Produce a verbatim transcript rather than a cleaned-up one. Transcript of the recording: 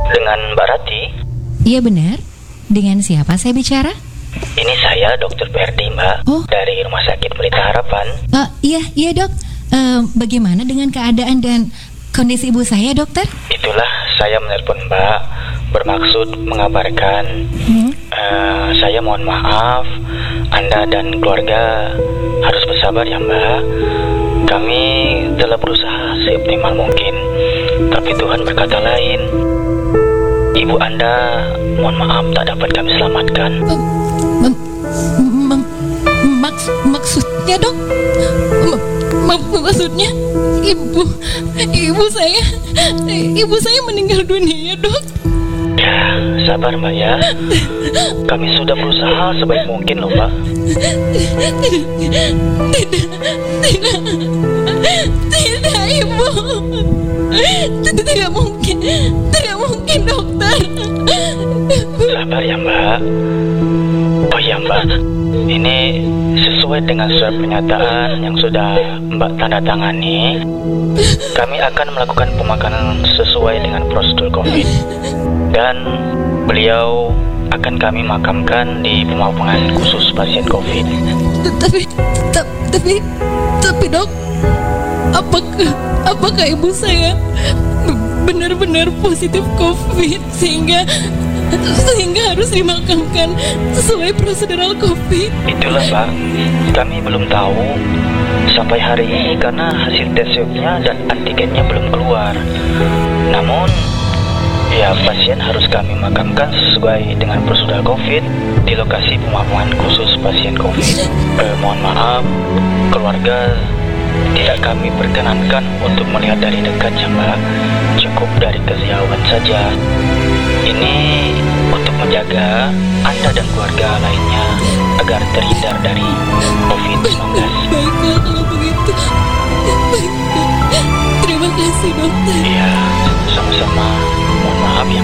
Dengan Mbak Rati? Iya benar. Dengan siapa saya bicara? Ini saya dokter Perdi, Mbak. Oh. Dari Rumah Sakit Pelita Harapan. Uh, iya, iya dok. Uh, bagaimana dengan keadaan dan kondisi ibu saya, dokter? Itulah saya menelpon Mbak, bermaksud mengabarkan. hmm? uh, Saya mohon maaf, Anda dan keluarga harus bersabar ya Mbak. Kami telah berusaha seoptimal mungkin, tapi Tuhan berkata lain. Ibu Anda, mohon maaf, tak dapat kami selamatkan. Mem, mem, maks, maksudnya dok? Mem, mem, maksudnya ibu, ibu saya, ibu saya meninggal dunia, dok. Ya, sabar Mbak ya. Kami sudah berusaha sebaik mungkin loh Mbak. Tidak, tidak, tidak, tidak ibu. Tidak, tidak mungkin, tidak mungkin dokter. Sabar ya Mbak. Oh ya Mbak, ini sesuai dengan surat pernyataan yang sudah Mbak tanda tangani. Kami akan melakukan pemakaman sesuai dengan prosedur COVID. Dan beliau akan kami makamkan di pemakaman khusus pasien COVID. Tapi, tapi, tapi dok, apakah, apakah ibu saya benar-benar positif COVID sehingga sehingga harus dimakamkan sesuai prosedural COVID? Itulah Pak, kami belum tahu sampai hari ini karena hasil tes swabnya dan antigennya belum keluar. Namun ya, pasien harus kami makamkan sesuai dengan prosedur COVID di lokasi pemakaman khusus pasien COVID. Eh, mohon maaf, keluarga tidak kami perkenankan untuk melihat dari dekat ya Mbak. Cukup dari kejauhan saja. Ini untuk menjaga Anda dan keluarga lainnya agar terhindar dari COVID sembilan belas. Baiklah kalau begitu. Baiklah. Terima kasih dokter. Iya, sama-sama.